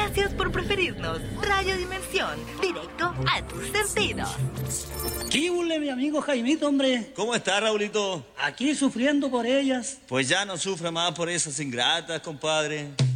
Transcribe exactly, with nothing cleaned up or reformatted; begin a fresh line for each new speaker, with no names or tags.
Gracias por preferirnos. Radio Dimensión, directo a tus sentidos.
¿Qué hule, mi amigo Jaimito, hombre?
¿Cómo está, Raulito?
Aquí sufriendo por ellas.
Pues ya no sufra más por esas ingratas, compadre.